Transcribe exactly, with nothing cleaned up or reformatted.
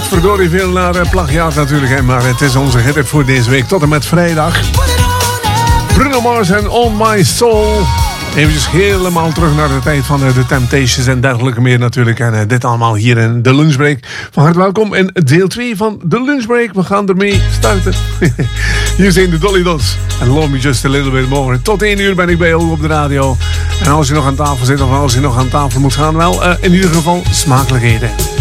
verdorie veel naar uh, plagiaat natuurlijk, hè, maar het is onze hit voor deze week tot en met vrijdag. Bruno Mars en On My Soul. Even helemaal terug naar de tijd van uh, de Temptations en dergelijke meer natuurlijk. En uh, dit allemaal hier in de lunchbreak. Van harte welkom in deel twee van de lunchbreak. We gaan ermee starten. Hier zijn de Dolly Dots. En Love Me Just A Little Bit More. Tot één uur ben ik bij jou op de radio. En als je nog aan tafel zit of als je nog aan tafel moet gaan, wel uh, in ieder geval smakelijk eten.